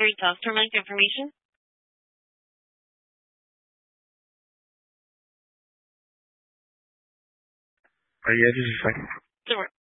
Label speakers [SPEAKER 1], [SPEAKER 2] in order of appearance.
[SPEAKER 1] necessary customer information?
[SPEAKER 2] Yeah, this is fine.
[SPEAKER 1] Sure.